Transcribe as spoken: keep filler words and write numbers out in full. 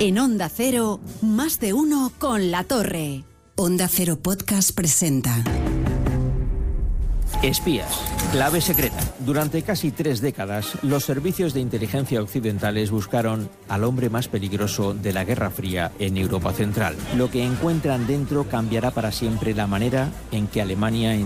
En Onda Cero, más de uno con La Torre. Onda Cero Podcast presenta Espías, clave secreta. Durante casi tres décadas, los servicios de inteligencia occidentales buscaron al hombre más peligroso de la Guerra Fría en Europa Central. Lo que encuentran dentro cambiará para siempre la manera en que Alemania